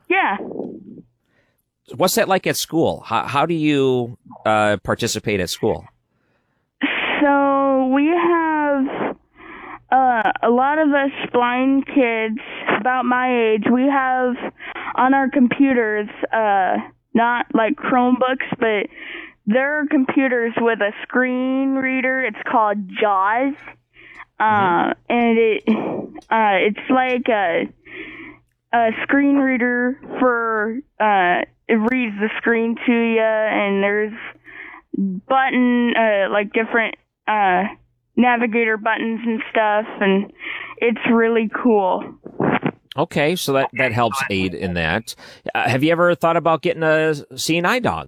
Yeah. What's that like at school? How do you participate at school? So we have a lot of us blind kids about my age. We have on our computers, not like Chromebooks, but there are computers with a screen reader. It's called JAWS. And it's like a screen reader for it reads the screen to you, and there's like different navigator buttons and stuff, and it's really cool. Okay, so that helps aid in that. Have you ever thought about getting a seeing eye dog?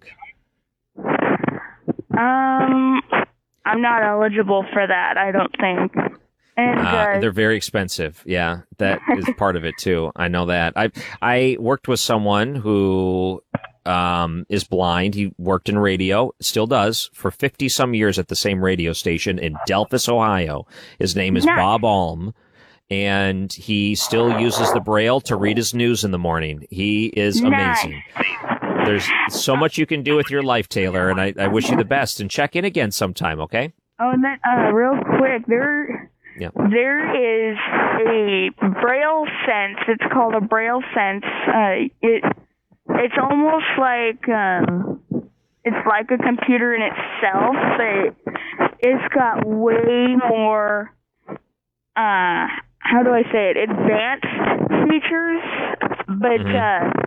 I'm not eligible for that, I don't think. And they're very expensive. Yeah, that is part of it too. I know that. I worked with someone who is blind. He worked in radio, still does, for 50 some years at the same radio station in Delphus, Ohio. His name is Bob Alm, and he still uses the Braille to read his news in the morning. He is amazing. There's so much you can do with your life, Taylor, and I wish you the best. And check in again sometime, okay? Oh, and then real quick, there is a Braille Sense. It's called a Braille Sense. It's almost like it's like a computer in itself, but it's got way more how do I say it? Advanced features, but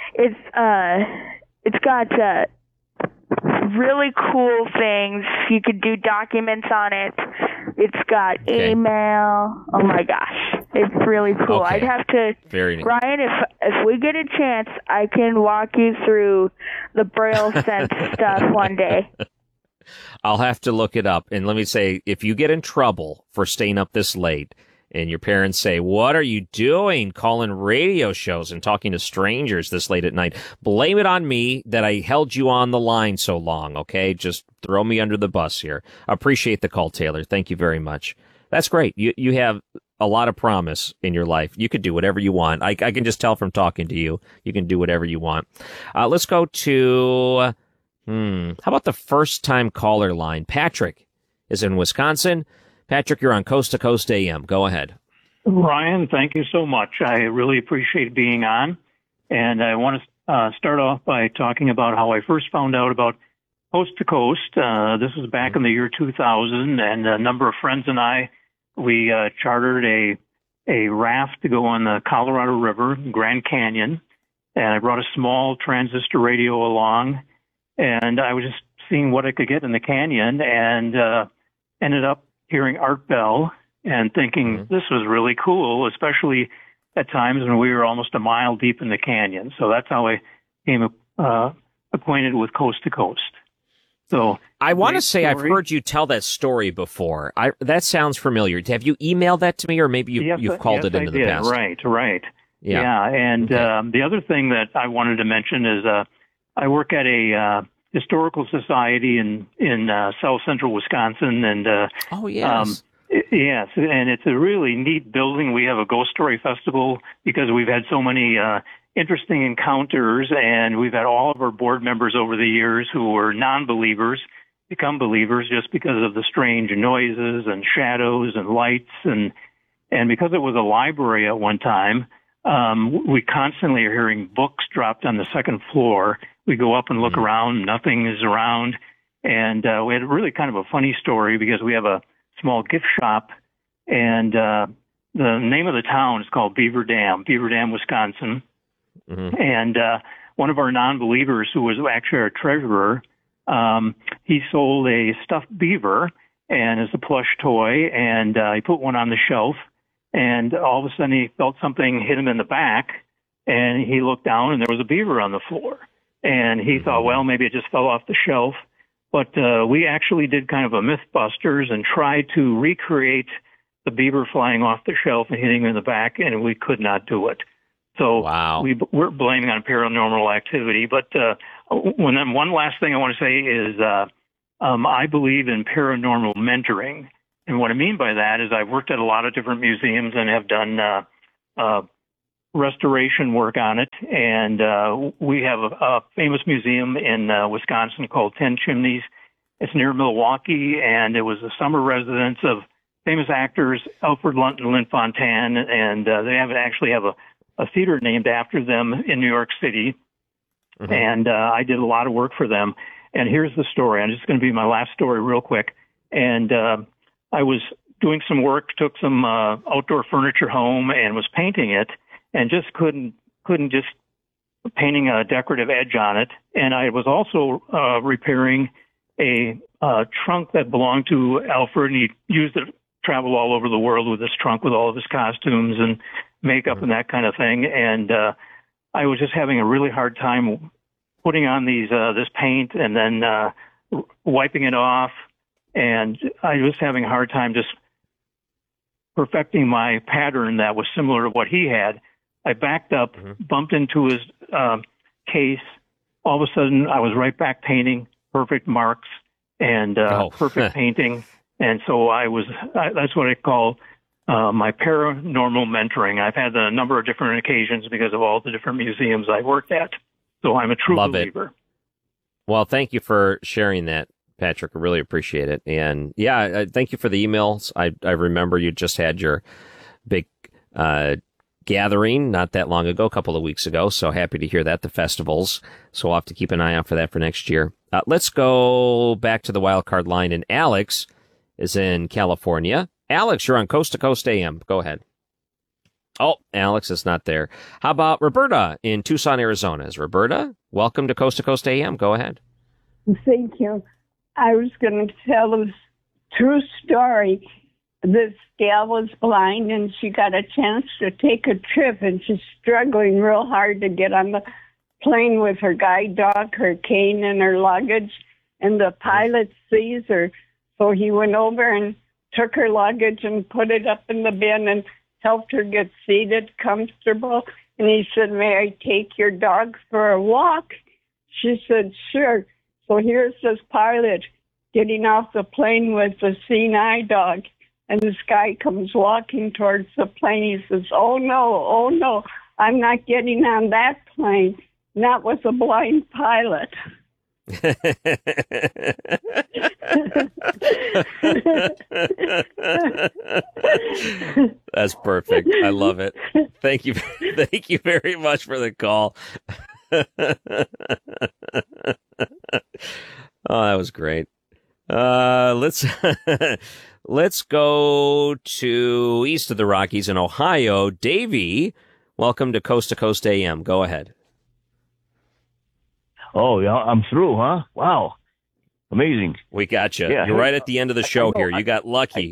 it's got really cool things. You could do documents on it. It's got email. Oh my gosh, it's really cool. Okay. I'd have to, Ryan, if we get a chance, I can walk you through the Braille Sense stuff one day. I'll have to look it up. And let me say, if you get in trouble for staying up this late, and your parents say, "What are you doing calling radio shows and talking to strangers this late at night?" Blame it on me that I held you on the line so long, okay? Just throw me under the bus here. Appreciate the call, Taylor. Thank you very much. That's great. You have a lot of promise in your life. You could do whatever you want. I can just tell from talking to you. You can do whatever you want. Let's go to, how about the first-time caller line? Patrick is in Wisconsin. Patrick, you're on Coast to Coast AM. Go ahead. Ryan, thank you so much. I really appreciate being on. And I want to start off by talking about how I first found out about Coast to Coast. This was back in the year 2000, and a number of friends and I, we chartered a raft to go on the Colorado River, Grand Canyon. And I brought a small transistor radio along, and I was just seeing what I could get in the canyon, and ended up hearing Art Bell and thinking this was really cool, especially at times when we were almost a mile deep in the canyon. So that's how I became acquainted with Coast to Coast. So I want to say I've heard you tell that story before. That sounds familiar. Have you emailed that to me, or maybe you've called it into the past? Right. Yeah. And the other thing that I wanted to mention is I work at a historical society in South Central Wisconsin, and yes, and it's a really neat building. We have a ghost story festival because we've had so many interesting encounters, and we've had all of our board members over the years who were non-believers become believers just because of the strange noises and shadows and lights, and because it was a library at one time, we constantly are hearing books dropped on the second floor. We go up and look around, nothing is around. And we had really kind of a funny story because we have a small gift shop, and the name of the town is called Beaver Dam, Wisconsin. And one of our non-believers, who was actually our treasurer, he sold a stuffed beaver and as a plush toy, and he put one on the shelf, and all of a sudden he felt something hit him in the back, and he looked down and there was a beaver on the floor. And he thought, well, maybe it just fell off the shelf. But we actually did kind of a Mythbusters and tried to recreate the beaver flying off the shelf and hitting him in the back, and we could not do it. So we're blaming on paranormal activity. But one last thing I want to say is I believe in paranormal mentoring. And what I mean by that is I've worked at a lot of different museums and have done restoration work on it, and we have a famous museum in Wisconsin called Ten Chimneys. It's near Milwaukee, and it was the summer residence of famous actors Alfred Lunt and Lynn Fontanne, and they actually have a theater named after them in New York City. Mm-hmm. And I did a lot of work for them. And here's the story. And it's going to be my last story real quick. And I was doing some work, took some outdoor furniture home and was painting it, and just couldn't just painting a decorative edge on it. And I was also repairing a trunk that belonged to Alfred, and he used it to travel all over the world with this trunk with all of his costumes and makeup and that kind of thing. And I was just having a really hard time putting on this paint and then wiping it off. And I was having a hard time just perfecting my pattern that was similar to what he had. I backed up, bumped into his case. All of a sudden, I was right back painting, perfect marks and perfect painting. And so that's what I call my paranormal mentoring. I've had a number of different occasions because of all the different museums I worked at. So I'm a true believer. Well, thank you for sharing that, Patrick. I really appreciate it. And yeah, thank you for the emails. I remember you just had your big gathering not that long ago, a couple of weeks ago. So happy to hear that, the festivals. So we'll have to keep an eye out for that for next year. Let's go back to the wild card line. And Alex is in California. Alex, you're on Coast to Coast AM. Go ahead. Oh, Alex is not there. How about Roberta in Tucson, Arizona? Is Roberta? Welcome to Coast AM. Go ahead. Thank you. I was going to tell a true story. This gal was blind, and she got a chance to take a trip, and she's struggling real hard to get on the plane with her guide dog, her cane, and her luggage. And the pilot sees her, so he went over and took her luggage and put it up in the bin and helped her get seated comfortable. And he said, "May I take your dog for a walk?" She said, "Sure." So here's this pilot getting off the plane with the seeing eye dog. And this guy comes walking towards the plane. He says, oh no, I'm not getting on that plane. Not with a blind pilot. That's perfect. I love it. Thank you. Thank you very much for the call. Oh, that was great. Let's go to east of the Rockies in Ohio. Davey, welcome to Coast AM. Go ahead. Oh, yeah, I'm through, huh? Wow. Amazing. We got you. Yeah, you're right at the end of the show here. You got lucky.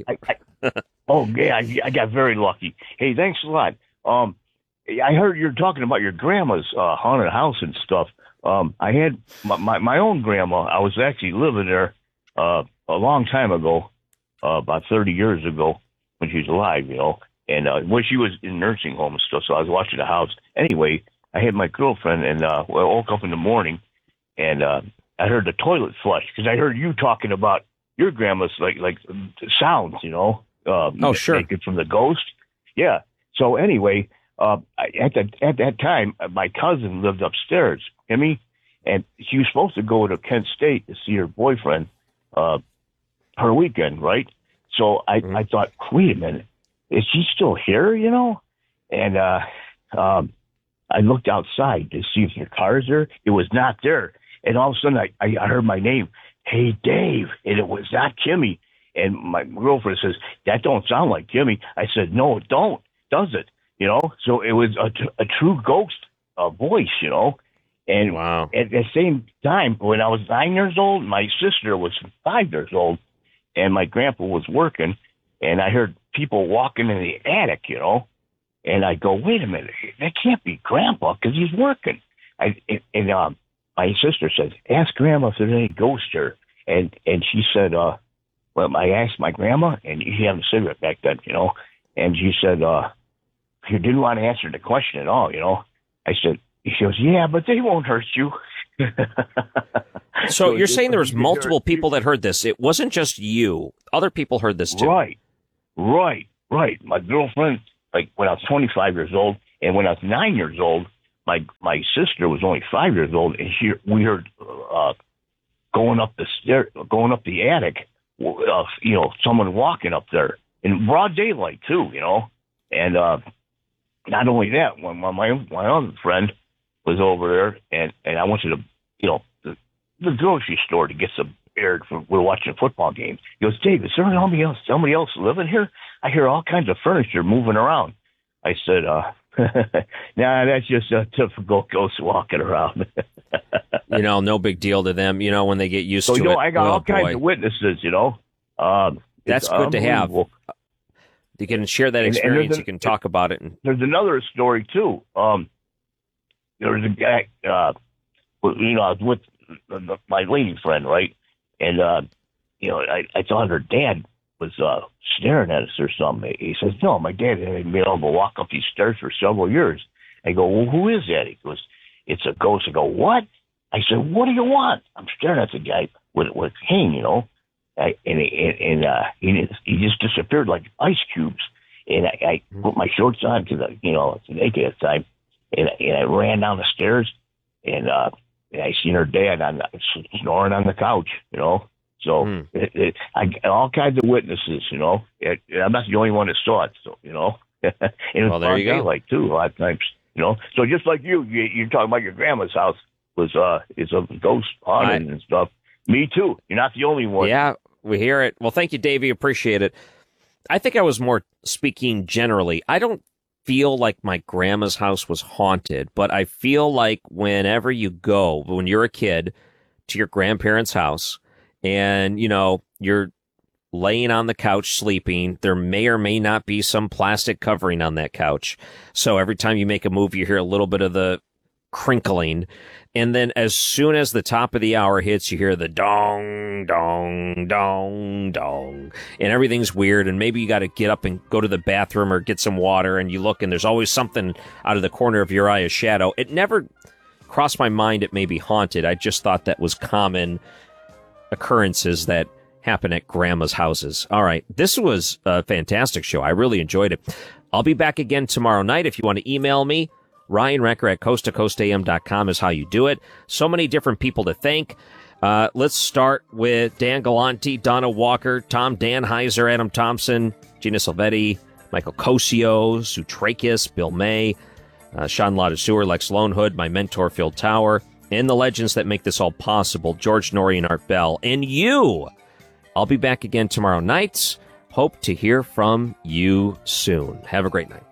I got very lucky. Hey, thanks a lot. I heard you're talking about your grandma's haunted house and stuff. I had my own grandma. I was actually living there a long time ago, about 30 years ago when she was alive, you know, and when she was in nursing home and stuff, so I was watching the house. Anyway, I had my girlfriend, and I woke up in the morning, and I heard the toilet flush, because I heard you talking about your grandma's, like sounds, you know. Oh, sure. Naked from the ghost. Yeah. So anyway, at that time, my cousin lived upstairs, Kimmy, and she was supposed to go to Kent State to see her boyfriend her weekend, right? So I thought, wait a minute, is she still here, you know? And I looked outside to see if your car's there. It was not there. And all of a sudden, I heard my name, hey, Dave, and it was not Kimmy. And my girlfriend says, that don't sound like Kimmy. I said, no, it don't, does it? You know? So it was a true ghost voice, you know? And wow. At the same time, when I was 9 years old, my sister was 5 years old, and my grandpa was working, and I heard people walking in the attic, you know? And I go, wait a minute, that can't be Grandpa because he's working. My sister said, ask Grandma if there's any ghosts here. And she said, well, I asked my grandma, and she had a cigarette back then, you know, and she said, you didn't want to answer the question at all, you know. I said, she goes, yeah, but they won't hurt you. So you're saying there was multiple people that heard this. It wasn't just you. Other people heard this too. Right. My girlfriend, like when I was 25 years old, And when I was 9 years old, my sister was only 5 years old, and we heard going up the attic, someone walking up there in broad daylight too, And not only that, when my other friend was over there, and I went to the grocery store to get some air. We're watching a football game. He goes, Dave, is there somebody else living here? I hear all kinds of furniture moving around. I said, nah, that's just a typical ghost walking around. No big deal to them, when they get used to it. I got all kinds of witnesses, That's good to have. You can share that experience. You can talk about it. There's another story, too. There was a guy, I was with my lady friend, right? And, I thought her dad was staring at us or something. He says, no, my dad hadn't been able to walk up these stairs for several years. I go, well, who is that? He goes, it's a ghost. I go, what? I said, what do you want? I'm staring at the guy with a cane, he just disappeared like ice cubes. And I put my shorts on to it's naked at the time, and I ran down the stairs, and I seen her dad snoring on the couch, So I got all kinds of witnesses, I'm not the only one that saw it, so and it was there you go. Daylight too a lot of times, So just like you're talking about your grandma's house was is a ghost haunted and stuff. Me too. You're not the only one. Yeah, we hear it. Well, thank you, Davey. Appreciate it. I think I was more speaking generally. I don't feel like my grandma's house was haunted, but I feel like whenever you go, when you're a kid, to your grandparents' house, and, you're laying on the couch sleeping, there may or may not be some plastic covering on that couch. So every time you make a move, you hear a little bit of the crinkling. And then as soon as the top of the hour hits, you hear the dong, dong, dong, dong. And everything's weird. And maybe you got to get up and go to the bathroom or get some water. And you look, and there's always something out of the corner of your eye, a shadow. It never crossed my mind it may be haunted. I just thought that was common occurrences that happen at grandma's houses. All right. This was a fantastic show. I really enjoyed it. I'll be back again tomorrow night. If you want to email me, Ryan Recker at coasttocoastam.com is how you do it. So many different people to thank. Let's start with Dan Galante, Donna Walker, Tom Danheiser, Adam Thompson, Gina Silvetti, Michael Cosio, Sue Trakis, Bill May, Sean Ladiseur, Lex Lonehood, my mentor, Phil Tower, and the legends that make this all possible, George Norrie and Art Bell, and you. I'll be back again tomorrow night. Hope to hear from you soon. Have a great night.